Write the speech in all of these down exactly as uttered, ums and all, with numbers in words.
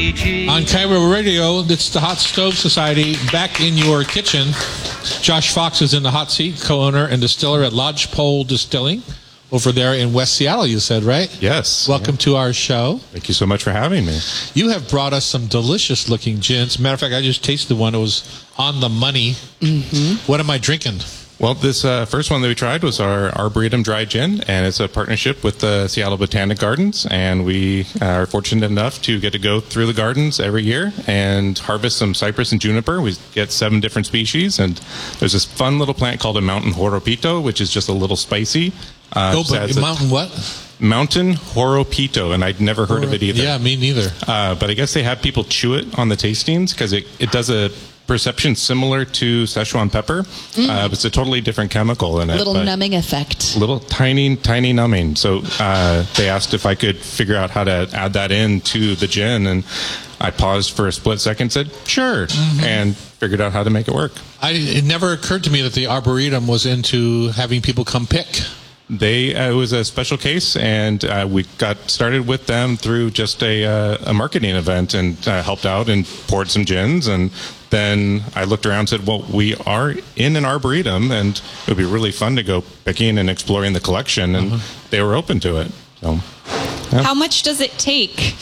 G G. On Cairo Radio, it's the Hot Stove Society back in your kitchen. Josh Fox is in the hot seat, co-owner and distiller at Lodgepole Distilling over there in West Seattle, you said, right? Yes. Welcome yeah. to our show. Thank you so much for having me. You have brought us some delicious-looking gins. Matter of fact, I just tasted one. It was on the money. Mm-hmm. What am I drinking? Well, this uh, first one that we tried was our Arboretum Dry Gin, and it's a partnership with the Seattle Botanic Gardens, and we are fortunate enough to get to go through the gardens every year and harvest some cypress and juniper. We get seven different species, and there's this fun little plant called a mountain horopito, which is just a little spicy. Uh, oh, but mountain what? Mountain horopito, and I'd never heard Horo- of it either. Yeah, me neither. Uh, but I guess they have people chew it on the tastings because it, it does a perception similar to Szechuan pepper. Mm. Uh, it's a totally different chemical in it. Little numbing effect. Little tiny, tiny numbing. So uh, they asked if I could figure out how to add that into the gin, and I paused for a split second, said, sure, mm-hmm. and figured out how to make it work. I, it never occurred to me that the Arboretum was into having people come pick. They uh, it was a special case, and uh, we got started with them through just a, uh, a marketing event, and uh, helped out and poured some gins. And then I looked around and said, well, we are in an Arboretum, and it would be really fun to go picking and exploring the collection, and uh-huh. they were open to it. So, yeah. How much does it take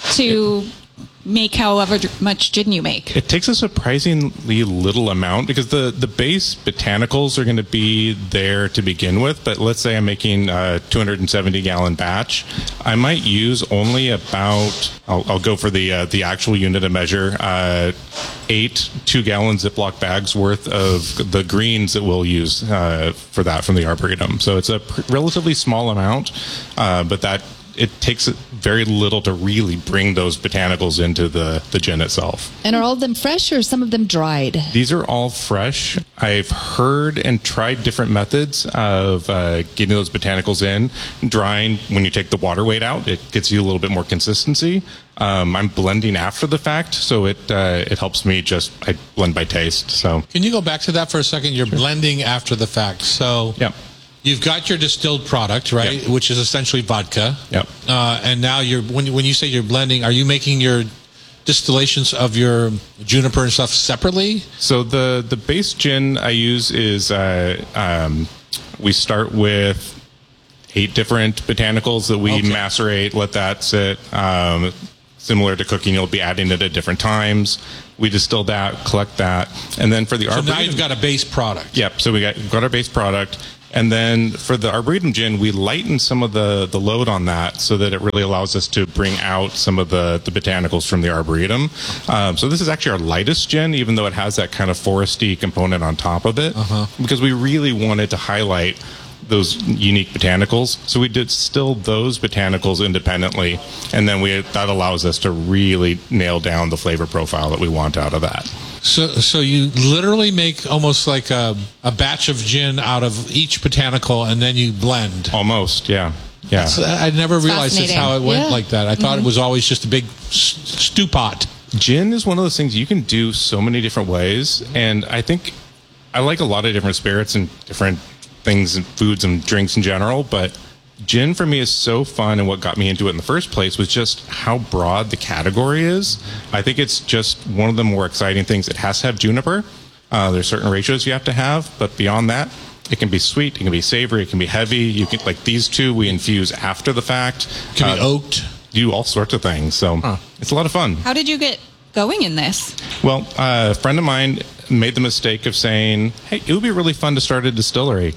to make however much gin you make? It takes a surprisingly little amount because the, the base botanicals are going to be there to begin with. But let's say I'm making a two hundred seventy gallon batch. I might use only about, I'll, I'll go for the uh, the actual unit of measure, uh, eight two gallon Ziploc bags worth of the greens that we'll use uh, for that from the Arboretum. So it's a pr- relatively small amount, uh, but that it takes very little to really bring those botanicals into the, the gin itself. And are all of them fresh or some of them dried? These are all fresh. I've heard and tried different methods of uh, getting those botanicals in. Drying, when you take the water weight out, it gets you a little bit more consistency. Um, I'm blending after the fact, so it uh, it helps me just, I blend by taste. So, can you go back to that for a second? You're sure. blending after the fact. So, yeah. You've got your distilled product, right? Yep. Which is essentially vodka. Yep. Uh, and now you're when when you say you're blending, are you making your distillations of your juniper and stuff separately? So the the base gin I use is uh, um, we start with eight different botanicals that we okay. macerate, let that sit. Um, similar to cooking, you'll be adding it at different times. We distill that, collect that, and then for the so Arboretum, now you've got a base product. Yep. So we got got our base product. And then for the Arboretum gin, we lighten some of the, the load on that so that it really allows us to bring out some of the, the botanicals from the Arboretum. Um, so this is actually our lightest gin, even though it has that kind of foresty component on top of it, uh-huh. because we really wanted to highlight those unique botanicals. So we distill those botanicals independently, and then we that allows us to really nail down the flavor profile that we want out of that. So, so you literally make almost like a, a batch of gin out of each botanical, and then you blend. Almost, yeah, yeah. That's, I never it's realized that's how it went yeah. like that. I thought mm-hmm. it was always just a big s- stew pot. Gin is one of those things you can do so many different ways, and I think I like a lot of different spirits and different things and foods and drinks in general, but gin for me is so fun, and what got me into it in the first place was just how broad the category is. I think it's just one of the more exciting things. It has to have juniper. Uh, there's certain ratios you have to have, but beyond that, it can be sweet, it can be savory, it can be heavy. You can, like these two, we infuse after the fact. It can uh, be oaked. Do all sorts of things. So huh. It's a lot of fun. How did you get going in this? Well, uh, a friend of mine made the mistake of saying, hey, it would be really fun to start a distillery.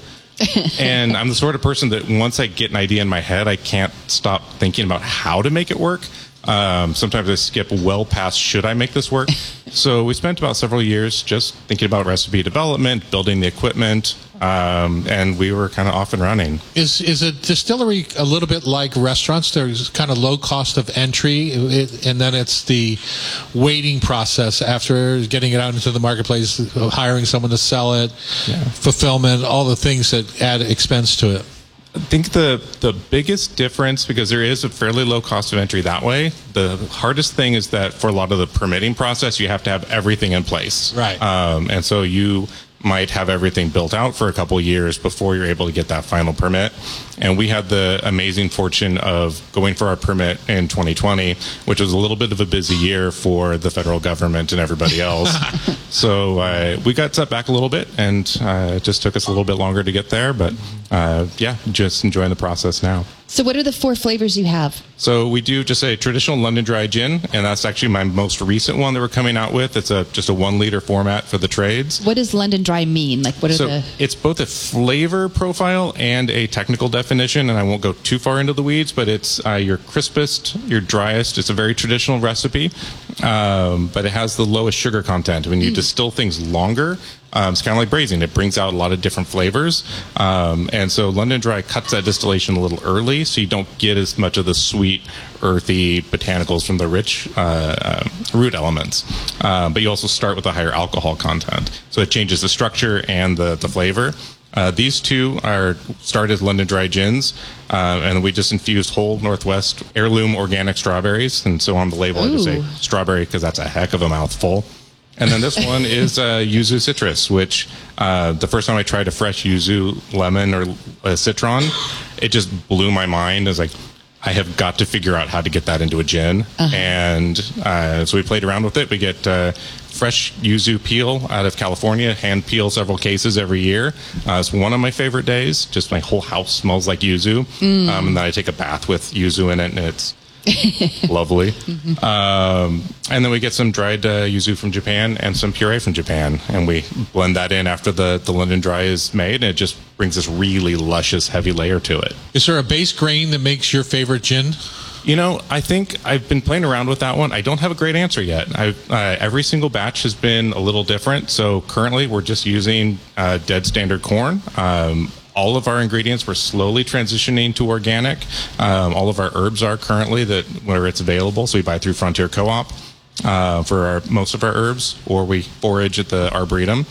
And I'm the sort of person that once I get an idea in my head, I can't stop thinking about how to make it work. Um, sometimes I skip well past should I make this work. So we spent about several years just thinking about recipe development, building the equipment, um, and we were kind of off and running. Is is a distillery a little bit like restaurants? There's kind of low cost of entry, it, and then it's the waiting process after getting it out into the marketplace, hiring someone to sell it, yeah. fulfillment, all the things that add expense to it. I think the the biggest difference, because there is a fairly low cost of entry that way, the hardest thing is that for a lot of the permitting process, you have to have everything in place. Right. Um, and so you might have everything built out for a couple years before you're able to get that final permit. And we had the amazing fortune of going for our permit in twenty twenty, which was a little bit of a busy year for the federal government and everybody else. So uh, we got set back a little bit, and uh, it just took us a little bit longer to get there. But uh, yeah, just enjoying the process now. So what are the four flavors you have? So we do just a traditional London Dry gin, and that's actually my most recent one that we're coming out with. It's a just a one liter format for the trades. What does London Dry mean? Like, what are So the... it's both a flavor profile and a technical definition, and I won't go too far into the weeds, but it's uh, your crispest, your driest. It's a very traditional recipe, um, but it has the lowest sugar content. When you mm. distill things longer, Um, it's kind of like braising. It brings out a lot of different flavors. Um, and so London Dry cuts that distillation a little early, so you don't get as much of the sweet, earthy botanicals from the rich uh, uh, root elements. Uh, but you also start with a higher alcohol content. So it changes the structure and the, the flavor. Uh, these two are started London Dry gins, uh, and we just infused whole Northwest heirloom organic strawberries. And so on the label, I just say Ooh. strawberry because that's a heck of a mouthful. And then this one is uh, yuzu citrus, which uh, the first time I tried a fresh yuzu lemon or uh, citron, it just blew my mind. I was like, I have got to figure out how to get that into a gin. Uh-huh. And uh, so we played around with it. We get uh, fresh yuzu peel out of California, hand peel several cases every year. Uh, it's one of my favorite days. Just my whole house smells like yuzu. Mm. Um, and then I take a bath with yuzu in it, and it's lovely. Mm-hmm. Um, and then we get some dried uh, yuzu from Japan and some puree from Japan, and we blend that in after the, the London Dry is made, and it just brings this really luscious, heavy layer to it. Is there a base grain that makes your favorite gin? You know, I think I've been playing around with that one. I don't have a great answer yet. I, uh, every single batch has been a little different. So currently we're just using uh, dead standard corn. Um, all of our ingredients we're slowly transitioning to organic. Um, all of our herbs are currently that where it's available. So we buy through Frontier Co-op uh, for our, most of our herbs, or we forage at the Arboretum.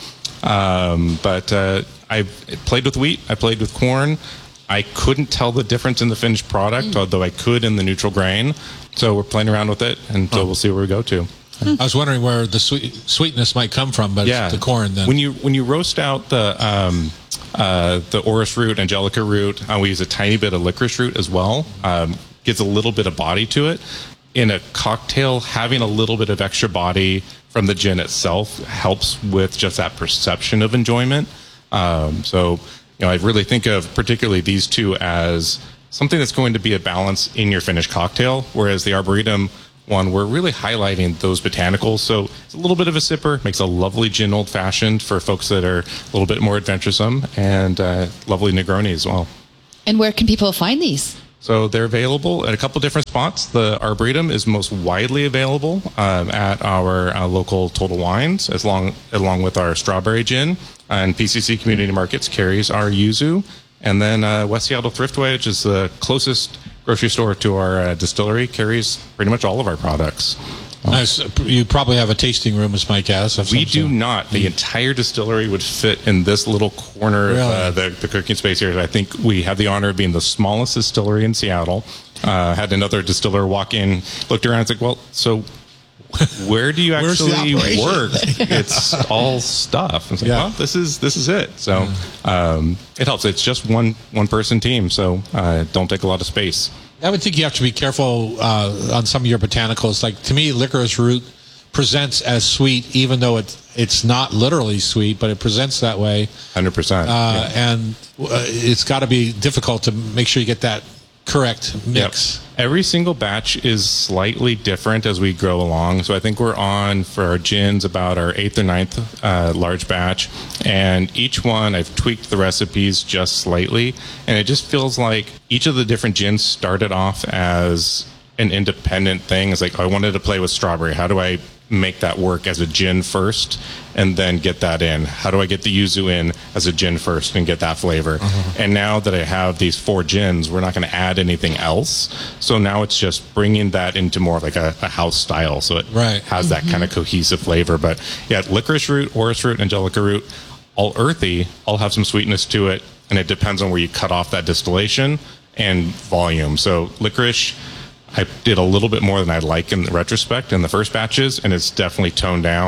Um, but uh, I played with wheat. I played with corn. I couldn't tell the difference in the finished product, mm. although I could in the neutral grain. So we're playing around with it, and so oh. we'll see where we go to. I was wondering where the sweet, sweetness might come from, but yeah. it's the corn then. When you when you roast out the um, uh, the orris root, angelica root, uh, we use a tiny bit of licorice root as well. Um, gives a little bit of body to it. In a cocktail, having a little bit of extra body from the gin itself helps with just that perception of enjoyment. Um, so, you know, I really think of particularly these two as something that's going to be a balance in your finished cocktail, whereas the Arboretum one, we're really highlighting those botanicals. So it's a little bit of a sipper, makes a lovely gin old-fashioned for folks that are a little bit more adventuresome, and uh, lovely Negroni as well. And where can people find these? So they're available at a couple different spots. The Arboretum is most widely available um, at our uh, local Total Wines, as long along with our strawberry gin. And P C C Community Markets carries our yuzu. And then uh, West Seattle Thriftway, which is the closest grocery store to our uh, distillery, carries pretty much all of our products. Nice. You probably have a tasting room, as Mike has. We do not. The entire distillery would fit in this little corner really? of uh, the, the cooking space here. I think we have the honor of being the smallest distillery in Seattle. Uh, had another distiller walk in, looked around, and said, well, so where do you actually work? It's all stuff. I was like, yeah. well, this is this is it. So um, it helps. It's just one one person team, so uh, don't take a lot of space. I would think you have to be careful uh, on some of your botanicals. Like, to me, licorice root presents as sweet, even though it, it's not literally sweet, but it presents that way. one hundred percent. Uh, yeah. And uh, it's got to be difficult to make sure you get that correct mix. Yep. Every single batch is slightly different as we grow along. So I think we're on for our gins about our eighth or ninth uh, large batch, and each one I've tweaked the recipes just slightly, and it just feels like each of the different gins started off as an independent thing. It's like, oh, I wanted to play with strawberry. How do I make that work as a gin first and then get that in? How do I get the yuzu in as a gin first and get that flavor? Uh-huh. And now that I have these four gins, we're not going to add anything else. So now it's just bringing that into more like a, a house style. So it right. has that mm-hmm. kind of cohesive flavor. But yeah, licorice root, orris root, angelica root, all earthy, all have some sweetness to it. And it depends on where you cut off that distillation and volume. So licorice, I did a little bit more than I'd like in retrospect in the first batches, and it's definitely toned down.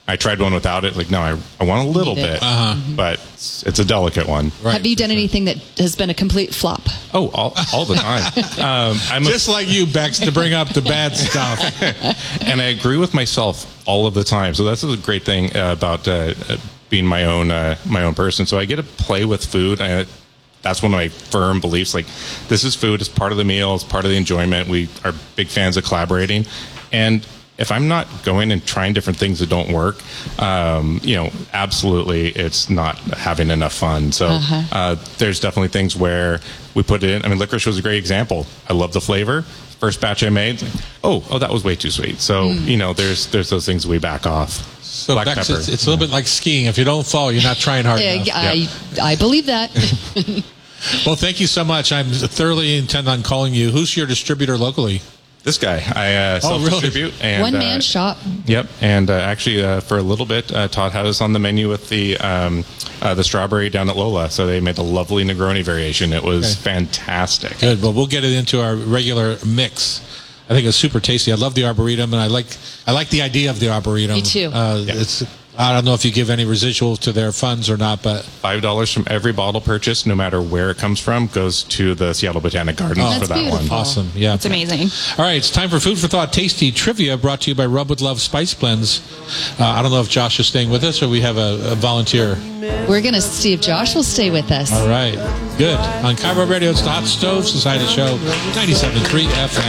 I tried one without it. Like, no, I, I want a little Need it. bit, Uh-huh. but it's, it's a delicate one. Right, Have you for done sure. anything that has been a complete flop? Oh, all, all the time. um, I'm a, Just like you, Bex, to bring up the bad stuff. and I agree with myself all of the time. So that's a great thing uh, about uh, uh, being my own uh, my own person. So I get to play with food. I, that's one of my firm beliefs. Like, this is food. It's part of the meal. It's part of the enjoyment. We are big fans of collaborating. And if I'm not going and trying different things that don't work, um, you know, absolutely, it's not having enough fun. So Uh-huh. uh, there's definitely things where we put it in. I mean, licorice was a great example. I love the flavor. First batch I made, oh, oh, that was way too sweet. So you know, there's there's those things we back off. So Black Bex, pepper. it's, it's a little bit like skiing. If you don't fall, you're not trying hard Uh, enough. I, I believe that. Well, thank you so much. I'm thoroughly intent on calling you. Who's your distributor locally? This guy, I uh, Oh, really? self-distribute. And, One man uh, shop. Yep, and uh, actually, uh, for a little bit, uh, Todd had us on the menu with the um, uh, the strawberry down at Lola. So they made a lovely Negroni variation. It was Okay. fantastic. Good. Well, we'll get it into our regular mix. I think it's super tasty. I love the Arboretum, and I like I like the idea of the Arboretum. Me too. Uh, Yeah. It's I don't know if you give any residuals to their funds or not, but Five dollars from every bottle purchased, no matter where it comes from, goes to the Seattle Botanic Gardens Oh, for that's that one. beautiful. awesome. Yeah. It's amazing. All right, it's time for Food for Thought Tasty Trivia, brought to you by Rub with Love Spice Blends. Uh, I don't know if Josh is staying with us or we have a, a volunteer. We're going to see if Josh will stay with us. All right, good. On Cairo Radio, it's the Hot Stove Society Show, ninety-seven point three F M.